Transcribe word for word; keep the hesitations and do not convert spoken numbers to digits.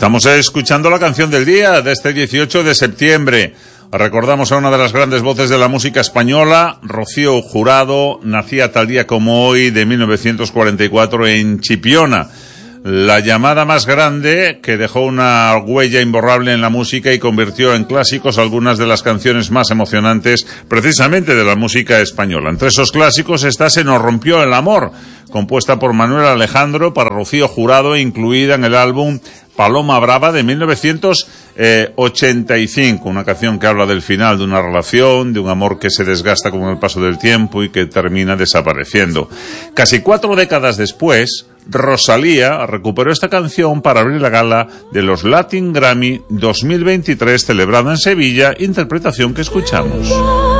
Estamos escuchando la canción del día de este dieciocho de septiembre. Recordamos a una de las grandes voces de la música española, Rocío Jurado, nacía tal día como hoy de mil novecientos cuarenta y cuatro en Chipiona. La llamada más grande que dejó una huella imborrable en la música y convirtió en clásicos algunas de las canciones más emocionantes precisamente de la música española. Entre esos clásicos está Se nos rompió el amor, compuesta por Manuel Alejandro para Rocío Jurado e incluida en el álbum Paloma Brava de mil novecientos ochenta y cinco, una canción que habla del final de una relación, de un amor que se desgasta con el paso del tiempo y que termina desapareciendo. Casi cuatro décadas después, Rosalía recuperó esta canción para abrir la gala de los Latin Grammy dos mil veintitrés celebrada en Sevilla, interpretación que escuchamos.